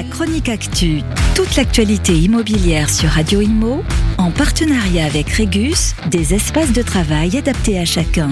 La chronique actu, toute l'actualité immobilière sur Radio Imo, en partenariat avec Régus, des espaces de travail adaptés à chacun.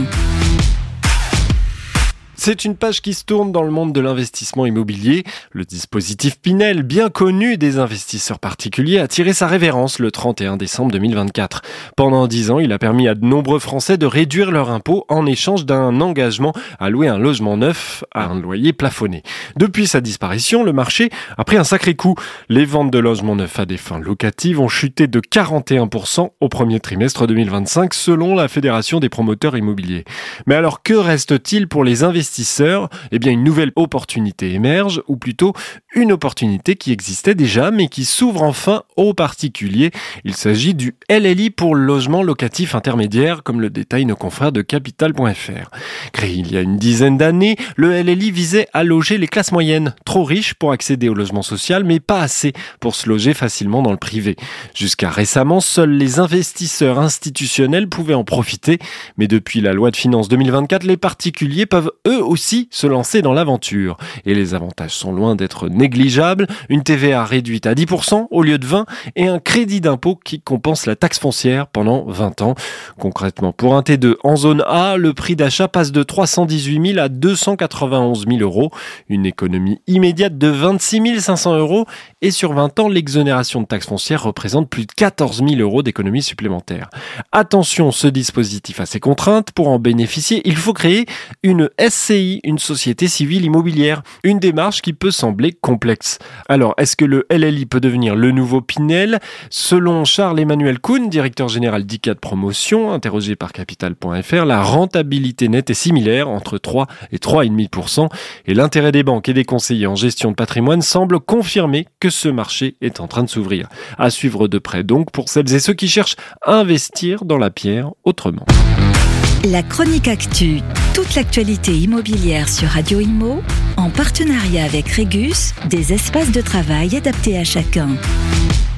C'est une page qui se tourne dans le monde de l'investissement immobilier. Le dispositif Pinel, bien connu des investisseurs particuliers, a tiré sa révérence le 31 décembre 2024. Pendant 10 ans, il a permis à de nombreux Français de réduire leur impôt en échange d'un engagement à louer un logement neuf à un loyer plafonné. Depuis sa disparition, le marché a pris un sacré coup. Les ventes de logements neufs à des fins locatives ont chuté de 41% au premier trimestre 2025 selon la Fédération des promoteurs immobiliers. Mais alors que reste-t-il pour les investisseurs ? Eh bien, une nouvelle opportunité émerge, ou plutôt une opportunité qui existait déjà, mais qui s'ouvre enfin aux particuliers. Il s'agit du LLI pour logement locatif intermédiaire, comme le détaillent nos confrères de Capital.fr. Créé il y a une dizaine d'années, le LLI visait à loger les classes moyennes, trop riches pour accéder au logement social, mais pas assez pour se loger facilement dans le privé. Jusqu'à récemment, seuls les investisseurs institutionnels pouvaient en profiter, mais depuis la loi de finances 2024, les particuliers peuvent eux aussi se lancer dans l'aventure. Et les avantages sont loin d'être négligeables. Une TVA réduite à 10% au lieu de 20% et un crédit d'impôt qui compense la taxe foncière pendant 20 ans. Concrètement, pour un T2 en zone A, le prix d'achat passe de 318 000 à 291 000 euros. Une économie immédiate de 26 500 euros. Et sur 20 ans, l'exonération de taxe foncière représente plus de 14 000 euros d'économie supplémentaire. Attention, ce dispositif a ses contraintes. Pour en bénéficier, il faut créer une SCI, une société civile immobilière. Une démarche qui peut sembler complexe. Alors, est-ce que le LLI peut devenir le nouveau Pinel ? Selon Charles-Emmanuel Kuhn, directeur général d'ICAD Promotion, interrogé par Capital.fr, la rentabilité nette est similaire, entre 3 et 3,5%. Et l'intérêt des banques et des conseillers en gestion de patrimoine semble confirmer que ce marché est en train de s'ouvrir. À suivre de près donc pour celles et ceux qui cherchent à investir dans la pierre autrement. La chronique actu, toute l'actualité immobilière sur Radio Imo, en partenariat avec Régus, des espaces de travail adaptés à chacun.